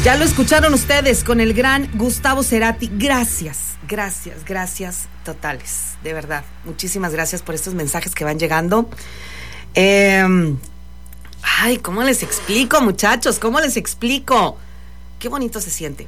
Ya lo escucharon ustedes con el gran Gustavo Cerati. Gracias totales, de verdad. Muchísimas gracias por estos mensajes que van llegando. Ay, ¿cómo les explico, muchachos? ¿Cómo les explico? Qué bonito se siente.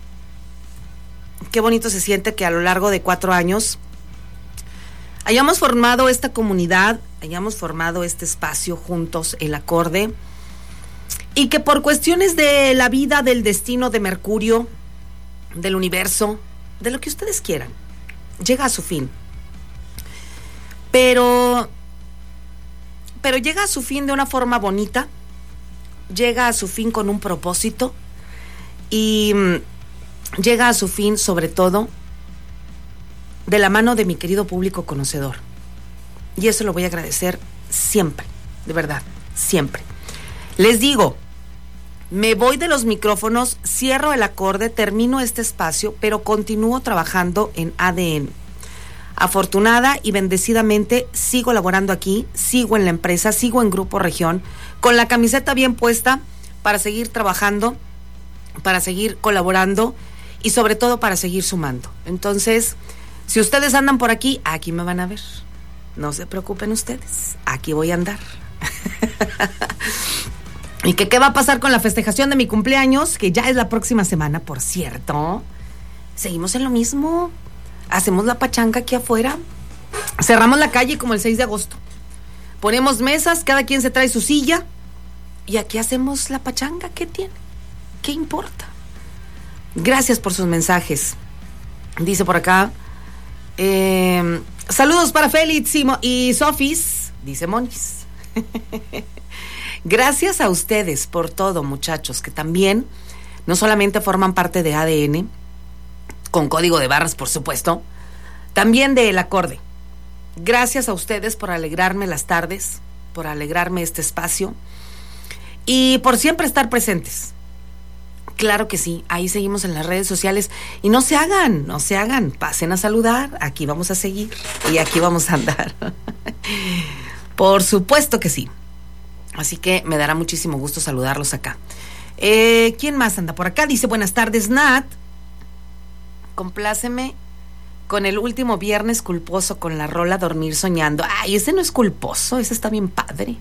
Qué bonito se siente que a lo largo de 4 años hayamos formado esta comunidad, hayamos formado este espacio juntos, el Acorde, y que por cuestiones de la vida, del destino, de Mercurio, del universo, de lo que ustedes quieran, llega a su fin. Pero llega a su fin de una forma bonita, llega a su fin con un propósito y llega a su fin, sobre todo, de la mano de mi querido público conocedor. Y eso lo voy a agradecer siempre, de verdad, siempre. Les digo, me voy de los micrófonos, cierro el Acorde, termino este espacio, pero continúo trabajando en ADN. Afortunada y bendecidamente sigo laborando aquí, sigo en la empresa, sigo en Grupo Región, con la camiseta bien puesta para seguir trabajando, para seguir colaborando y sobre todo para seguir sumando. Entonces, si ustedes andan por aquí, aquí me van a ver. No se preocupen ustedes, aquí voy a andar. ¿Y qué va a pasar con la festejación de mi cumpleaños? Que ya es la próxima semana, por cierto. Seguimos en lo mismo. Hacemos la pachanga aquí afuera. Cerramos la calle como el 6 de agosto. Ponemos mesas, cada quien se trae su silla. Y aquí hacemos la pachanga. ¿Qué tiene? ¿Qué importa? Gracias por sus mensajes. Dice por acá. Saludos para Félix y Sofis. Dice Monis. Gracias a ustedes por todo, muchachos, que también no solamente forman parte de ADN, con código de barras, por supuesto, también de El Acorde. Gracias a ustedes por alegrarme las tardes, por alegrarme este espacio y por siempre estar presentes. Claro que sí, ahí seguimos en las redes sociales y no se hagan, pasen a saludar, aquí vamos a seguir y aquí vamos a andar. Por supuesto que sí. Así que me dará muchísimo gusto saludarlos acá. ¿Quién más anda por acá? Dice, buenas tardes, Nat. Compláceme con el último viernes culposo con la rola Dormir Soñando. Ay, ese no es culposo, ese está bien padre.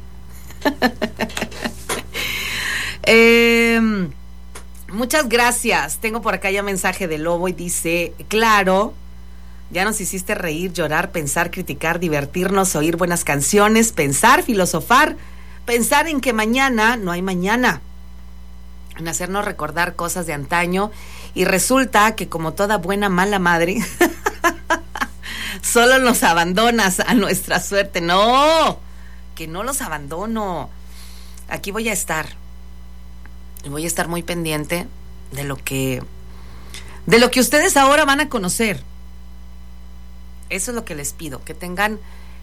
Muchas gracias. Tengo por acá ya mensaje de Lobo y dice, claro, ya nos hiciste reír, llorar, pensar, criticar, divertirnos, oír buenas canciones, pensar, filosofar, pensar en que mañana no hay mañana, en hacernos recordar cosas de antaño, y resulta que como toda buena mala madre, solo nos abandonas a nuestra suerte. No, que no los abandono. Aquí voy a estar muy pendiente de lo que ustedes ahora van a conocer. Eso es lo que les pido, que tengan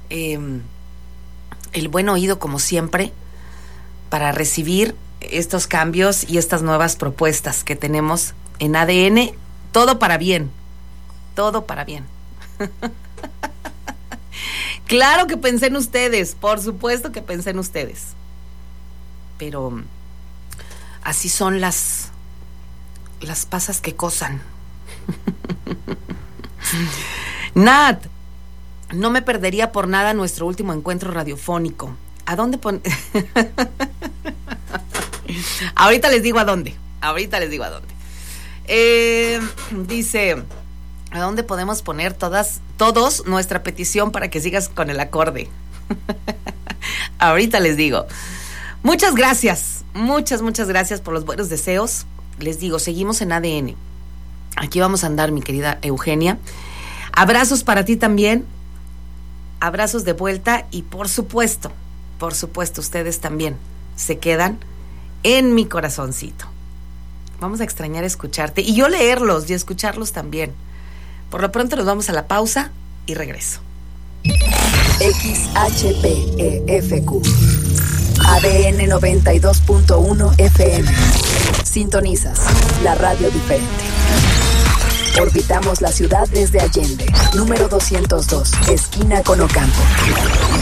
el buen oído como siempre para recibir estos cambios y estas nuevas propuestas que tenemos en ADN, todo para bien, todo para bien. Claro que pensé en ustedes, por supuesto que pensé en ustedes, pero así son las pasas que cosan. Nat, no me perdería por nada nuestro último encuentro radiofónico. ¿A dónde Ahorita les digo a dónde. Dice, ¿a dónde podemos poner todos nuestra petición para que sigas con el Acorde? Ahorita les digo. Muchas gracias por los buenos deseos. Les digo, seguimos en ADN. Aquí vamos a andar, mi querida Eugenia. Abrazos para ti también. Abrazos de vuelta y por supuesto, ustedes también se quedan en mi corazoncito. Vamos a extrañar escucharte y yo leerlos y escucharlos también. Por lo pronto nos vamos a la pausa y regreso. XHPEFQ ADN 92.1 FM. Sintonizas la radio diferente. Orbitamos la ciudad desde Allende, número 202, esquina con Ocampo.